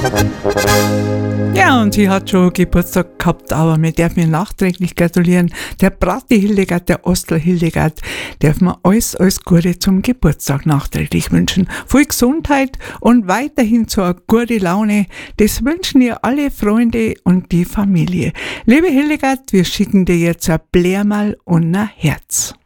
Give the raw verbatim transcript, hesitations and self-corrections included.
Ja, und sie hat schon Geburtstag gehabt, aber wir dürfen ihr nachträglich gratulieren. Der Brati Hildegard, der Ostler Hildegard, dürfen wir alles, alles Gute zum Geburtstag nachträglich wünschen. Viel Gesundheit und weiterhin so eine gute Laune. Das wünschen ihr alle Freunde und die Familie. Liebe Hildegard, wir schicken dir jetzt ein Blärmal und ein Herz.